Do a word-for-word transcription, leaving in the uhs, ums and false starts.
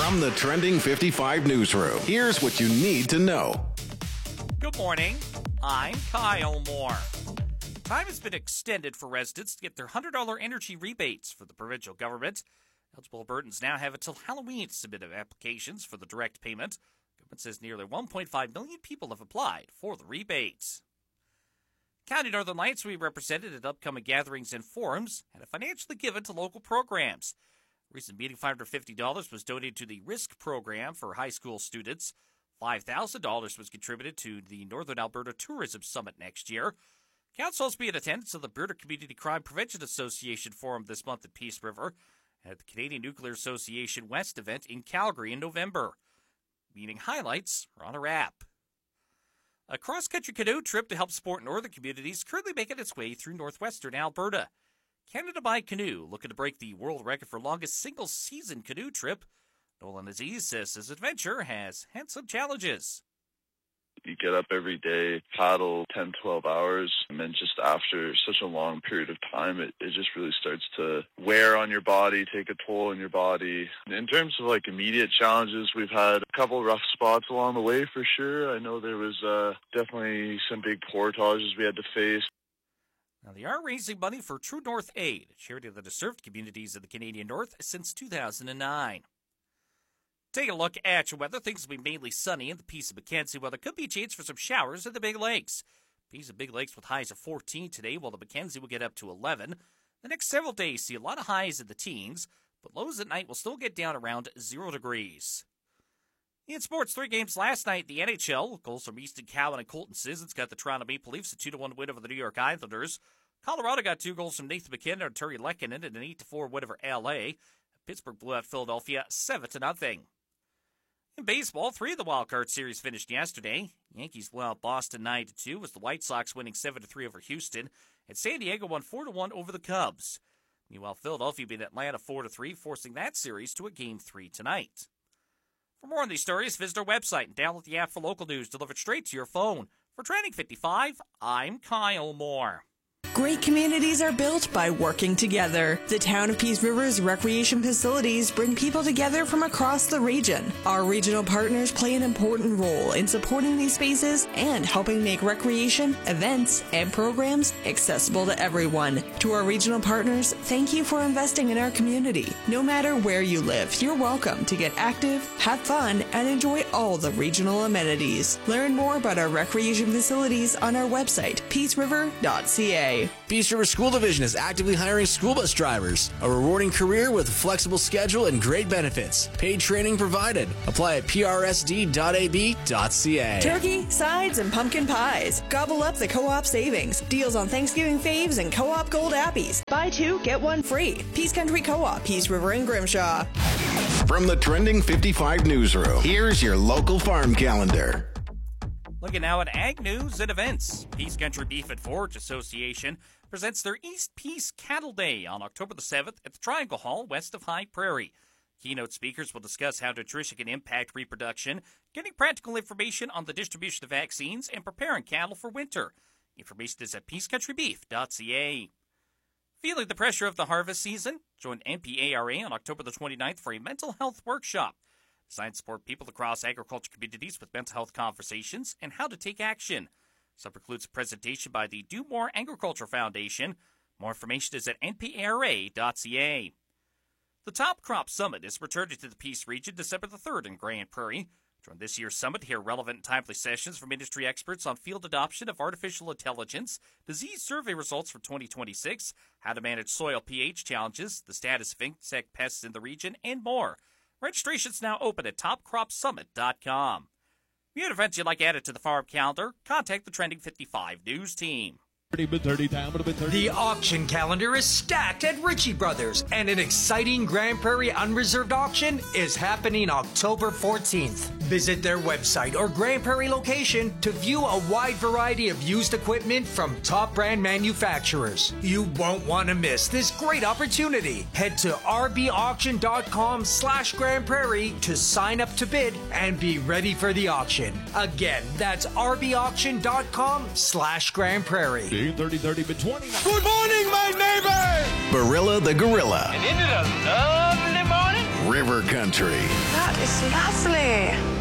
From the Trending fifty-five newsroom, here's what you need to know. Good morning. I'm Kyle Moore. Time has been extended for residents to get their one hundred dollars energy rebates for the provincial government. Eligible Albertans now have until Halloween to submit applications for the direct payment. Government says nearly one point five million people have applied for the rebates. County Northern Lights will be represented at upcoming gatherings and forums and are financially given to local programs. Recent meeting, five hundred fifty dollars was donated to the RISK program for high school students. five thousand dollars was contributed to the Northern Alberta Tourism Summit next year. Council will be in attendance of the Alberta Community Crime Prevention Association Forum this month at Peace River and at the Canadian Nuclear Association West event in Calgary in November. Meeting highlights are on our app. A cross-country canoe trip to help support northern communities currently making its way through northwestern Alberta. Canada by Canoe looking to break the world record for longest single-season canoe trip. Nolan Aziz says his adventure has had some challenges. You get up every day, paddle ten, twelve hours, and then just after such a long period of time, it, it just really starts to wear on your body, take a toll on your body. In terms of like immediate challenges, we've had a couple rough spots along the way for sure. I know there was uh, definitely some big portages we had to face. Now, they are raising money for True North Aid, a charity that has served communities of the Canadian North since two thousand nine. Take a look at your weather. Things will be mainly sunny in the Peace of Mackenzie. Well, there could be a chance for some showers in the Big Lakes. Peace of Big Lakes with highs of fourteen today, while the Mackenzie will get up to eleven. The next several days see a lot of highs in the teens, but lows at night will still get down around zero degrees. In sports, three games last night, the N H L. Goals from Easton Cowan and Colton Sissons got the Toronto Maple Leafs a two to one win over the New York Islanders. Colorado got two goals from Nathan McKinnon and Terry Lehkonen and an eight to four win over L A. Pittsburgh blew out Philadelphia seven to nothing. In baseball, three of the Wild Card Series finished yesterday. Yankees blew out Boston nine to two, with the White Sox winning seven to three over Houston, and San Diego won four to one over the Cubs. Meanwhile, Philadelphia beat Atlanta four to three, forcing that series to a game three tonight. For more on these stories, visit our website and download the app for local news delivered straight to your phone. For Trending fifty-five, I'm Kyle Moore. Great communities are built by working together. The town of Peace River's recreation facilities bring people together from across the region. Our regional partners play an important role in supporting these spaces and helping make recreation, events, and programs accessible to everyone. To our regional partners, thank you for investing in our community. No matter where you live, you're welcome to get active, have fun, and enjoy all the regional amenities. Learn more about our recreation facilities on our website, peace river dot c a. Peace River School Division is actively hiring school bus drivers. A rewarding career with a flexible schedule and great benefits. Paid training provided. Apply at p r s d dot a b dot c a. Turkey, sides, and pumpkin pies. Gobble up the co-op savings. Deals on Thanksgiving faves and co-op gold appies. Buy two, get one free. Peace Country Co-op, Peace River and Grimshaw. From the Trending fifty-five newsroom, here's your local farm calendar. Looking now at ag news and events. Peace Country Beef and Forage Association presents their East Peace Cattle Day on October the seventh at the Triangle Hall west of High Prairie. Keynote speakers will discuss how nutrition can impact reproduction, getting practical information on the distribution of vaccines, and preparing cattle for winter. Information is at peace country beef dot c a. Feeling the pressure of the harvest season? Join N P A R A on October the twenty-ninth for a mental health workshop. Designed to support people across agriculture communities with mental health conversations and how to take action. Some includes a presentation by the Do More Agriculture Foundation. More information is at n p a r a dot c a. The Top Crop Summit is returning to the Peace region December the third in Grand Prairie. Join this year's summit to hear relevant and timely sessions from industry experts on field adoption of artificial intelligence, disease survey results for twenty twenty-six, how to manage soil pH challenges, the status of insect pests in the region, and more. Registration's now open at top crop summit dot com. If you have events you'd like added to the farm calendar, contact the Trending fifty-five News team. The auction calendar is stacked at Ritchie Brothers, and an exciting Grand Prairie Unreserved auction is happening October fourteenth. Visit their website or Grand Prairie location to view a wide variety of used equipment from top brand manufacturers. You won't want to miss this great opportunity. Head to r b auction dot com slash Grand Prairie to sign up to bid and be ready for the auction. Again, that's r b auction dot com slash Grand Prairie. thirty thirty but twenty. Good morning, my neighbor! Barilla the Gorilla. And isn't it a lovely morning? River River Country. That is lovely.